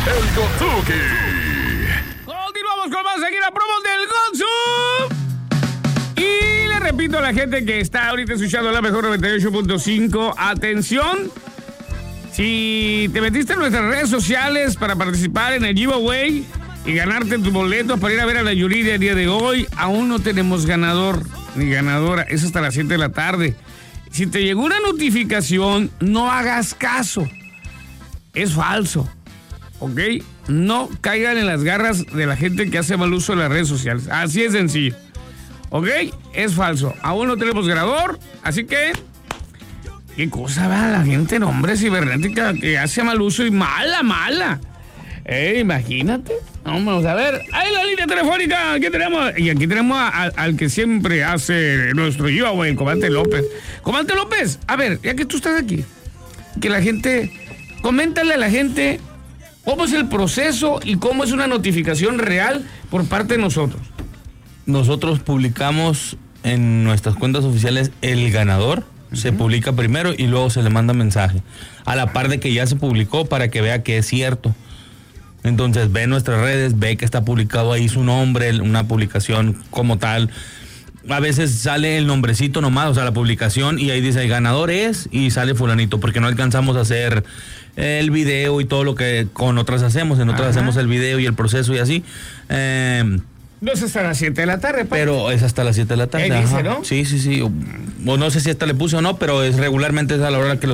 El Gotsuki. Continuamos con más aquí la promo del Gonzo. Y le repito a la gente que está ahorita escuchando la mejor 98.5, atención. Si te metiste en nuestras redes sociales para participar en el giveaway y ganarte tus boletos para ir a ver a la Yuridia el día de hoy, aún no tenemos ganador ni ganadora. Es hasta las 7 de la tarde. Si te llegó una notificación, no hagas caso. Es falso. ¿Ok? No caigan en las garras de la gente que hace mal uso de las redes sociales. Así es sencillo. ¿Ok? Es falso. Aún no tenemos ganador, así que... ¿Qué cosa va la gente, no, hombre, cibernética que hace mal uso y mala? Imagínate. Vamos a ver. Ahí la línea telefónica. ¿Qué tenemos? Y aquí tenemos al que siempre hace nuestro giveaway, Comandante López. Comandante López, a ver, ya que tú estás aquí, que la gente... Coméntale a la gente cómo es el proceso y cómo es una notificación real por parte de nosotros. Nosotros publicamos en nuestras cuentas oficiales el ganador. Se publica primero y luego se le manda mensaje. A la par de que ya se publicó para que vea que es cierto. Entonces ve nuestras redes, ve que está publicado ahí su nombre, una publicación como tal. A veces sale el nombrecito nomás, o sea, la publicación, y ahí dice el ganador es, y sale fulanito, porque no alcanzamos a hacer el video y todo lo que con otras hacemos. En otras hacemos el video y el proceso y así. No es hasta las 7 de la tarde, pa. Pero es hasta las 7 de la tarde. Dice, ¿no? Sí. O no sé si esta le puse o no, pero es regularmente es a la hora que los